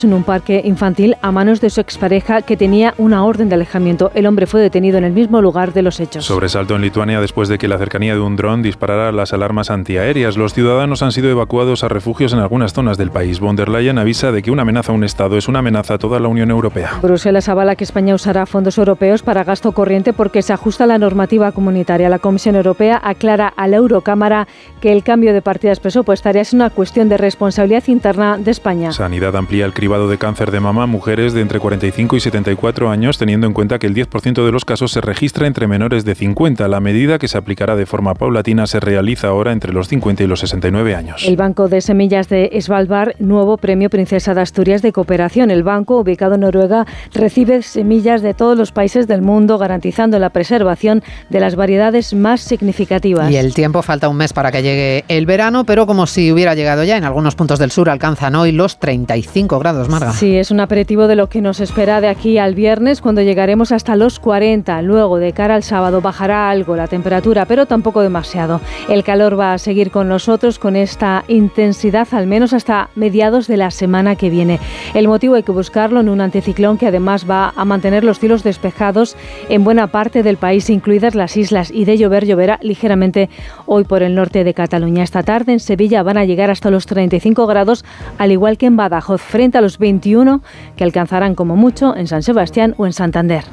en un parque infantil a manos de su expareja, que tenía una orden de alejamiento. El hombre fue detenido en el mismo lugar de los hechos. Sobresalto en Lituania después de que la cercanía de un dron disparara las alarmas antiaéreas. Los ciudadanos han sido evacuados a refugios en algunas zonas del país. Von der Leyen avisa de que una amenaza a un Estado es una amenaza a toda la Unión Europea. Bruselas avala que España usará fondos europeos para gasto corriente porque se ajusta a la normativa comunitaria. La Comisión Europea aclara a la Eurocámara que el cambio de partidas presupuestarias es una cuestión de responsabilidad interna de España. Sanidad amplía el cribado de cáncer de mama a mujeres de entre 45 y 74 años, teniendo en cuenta que el 10% de los casos se registra entre menores de 50. La medida, que se aplicará de forma paulatina, se realiza ahora entre los 50 y los 69 años. El Banco de Semillas de Svalbard, nuevo premio Princesa de Asturias de cooperación. El banco, ubicado en Noruega, recibe semillas de todos los países del mundo, garantizando la preservación de las variedades más significativas. Y el tiempo, falta un mes para que llegue el verano, pero como si hubiera llegado ya. En algunos puntos del sur alcanzan hoy los 35 grados, Marga. Sí, es un aperitivo de lo que nos espera de aquí al viernes, cuando llegaremos hasta los 40. Luego, de cara al sábado, bajará algo la temperatura, pero tampoco demasiado. El calor va a seguir con nosotros con esta intensidad, al menos hasta mediados de la semana que viene. El motivo hay que buscarlo en un anticiclón que además va a mantener los cielos despejados en buena parte del país, incluidas las islas, y de lloverá ligeramente hoy por el norte de Cataluña. Esta tarde en Sevilla van a llegar hasta los 35 grados, al igual que en Badajoz, frente a los 21 que alcanzarán como mucho en San Sebastián o en Santander.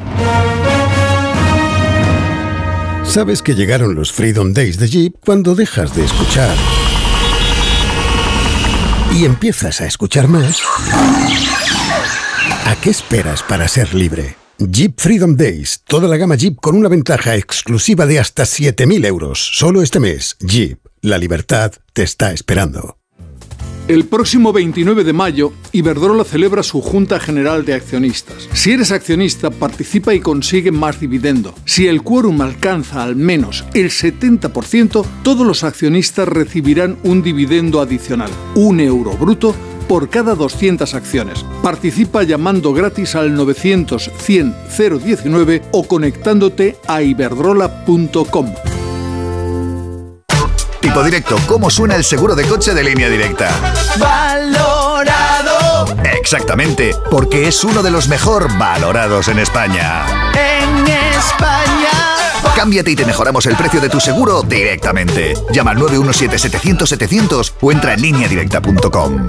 Sabes que llegaron los Freedom Days de Jeep cuando dejas de escuchar y empiezas a escuchar más. ¿A qué esperas para ser libre? Jeep Freedom Days, toda la gama Jeep con una ventaja exclusiva de hasta 7.000 euros. Solo este mes. Jeep, la libertad te está esperando. El próximo 29 de mayo, Iberdrola celebra su Junta General de Accionistas. Si eres accionista, participa y consigue más dividendo. Si el quórum alcanza al menos el 70%, todos los accionistas recibirán un dividendo adicional, €1 bruto, por cada 200 acciones. Participa llamando gratis al 900 100 019 o conectándote a iberdrola.com. Tipo Directo, ¿cómo suena el seguro de coche de Línea Directa? ¡Valorado! Exactamente, porque es uno de los mejor valorados en España. ¡En España! Cámbiate y te mejoramos el precio de tu seguro directamente. Llama al 917-700-700 o entra en lineadirecta.com.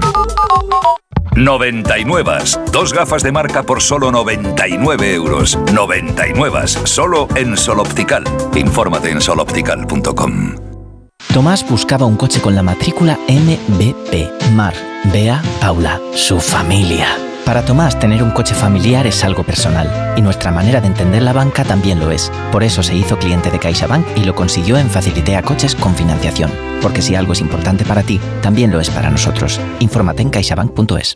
99. Dos gafas de marca por solo 99 euros. 99. Solo en Sol Optical. Infórmate en soloptical.com. Tomás buscaba un coche con la matrícula MBP. Mar, Bea, Paula, su familia. Para Tomás, tener un coche familiar es algo personal, y nuestra manera de entender la banca también lo es. Por eso se hizo cliente de CaixaBank y lo consiguió en Facilitea Coches con financiación. Porque si algo es importante para ti, también lo es para nosotros. Infórmate en caixabank.es.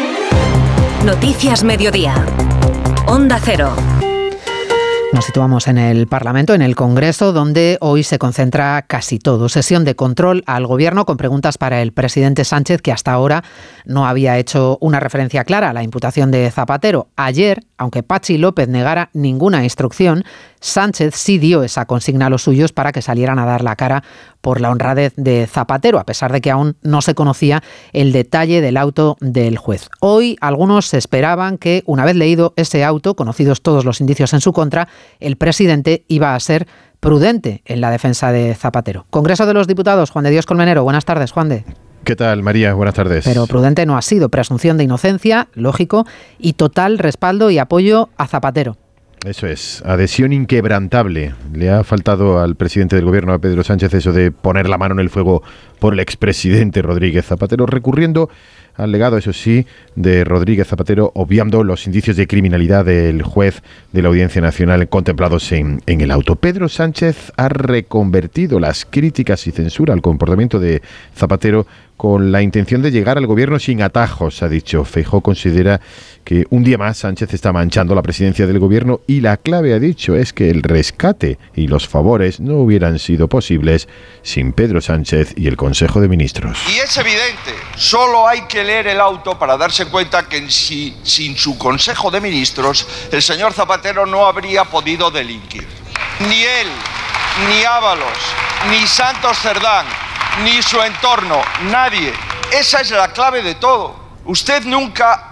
Noticias Mediodía. Onda Cero. Nos situamos en el Parlamento, en el Congreso, donde hoy se concentra casi todo. Sesión de control al Gobierno con preguntas para el presidente Sánchez, que hasta ahora no había hecho una referencia clara a la imputación de Zapatero. Ayer, aunque Patxi López negara ninguna instrucción, Sánchez sí dio esa consigna a los suyos para que salieran a dar la cara por la honradez de Zapatero, a pesar de que aún no se conocía el detalle del auto del juez. Hoy algunos esperaban que, una vez leído ese auto, conocidos todos los indicios en su contra, el presidente iba a ser prudente en la defensa de Zapatero. Congreso de los Diputados, Juan de Dios Colmenero. Buenas tardes, Juan de. ¿Qué tal, María? Buenas tardes. Pero prudente no ha sido. Presunción de inocencia, lógico, y total respaldo y apoyo a Zapatero. Eso es, adhesión inquebrantable. Le ha faltado al presidente del gobierno, a Pedro Sánchez, eso de poner la mano en el fuego por el expresidente Rodríguez Zapatero, recurriendo al legado, eso sí, de Rodríguez Zapatero, obviando los indicios de criminalidad del juez de la Audiencia Nacional contemplados en el auto. Pedro Sánchez ha reconvertido las críticas y censura al comportamiento de Zapatero con la intención de llegar al gobierno sin atajos, ha dicho. Feijóo considera que un día más Sánchez está manchando la presidencia del gobierno y la clave, ha dicho, es que el rescate y los favores no hubieran sido posibles sin Pedro Sánchez y el Consejo de Ministros. Y es evidente, solo hay que leer el auto para darse cuenta que sin su Consejo de Ministros el señor Zapatero no habría podido delinquir. Ni él, ni Ábalos, ni Santos Cerdán, ni su entorno, nadie. Esa es la clave de todo. Usted nunca